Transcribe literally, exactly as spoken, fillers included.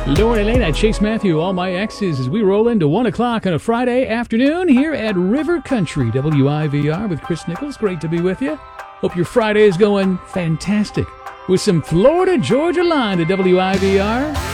Lordy Lane at Chase Matthew, all my exes, as we roll into one o'clock on a Friday afternoon here at River Country, W I V R with Chris Nichols. Great to be with you. Hope your Friday is going fantastic with some Florida Georgia Line to W I V R.